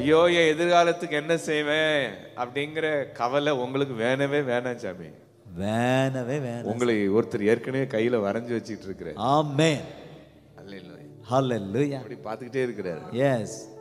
ஐயோ என் எதிர்காலத்துக்கு என்ன செய்வேன் அப்படிங்கிற கவலை உங்களுக்கு வேணவே வேணாம் சாமி. வேணவே வேணாம். உங்களை ஒருத்தர் ஏற்கனவே கையில வரைஞ்சு வச்சிட்டு இருக்கிறார். ஆமென். அல்லேலூயா. ஹல்லேலூயா. அப்படி பார்த்துக்கிட்டே இருக்கிறார். எஸ்.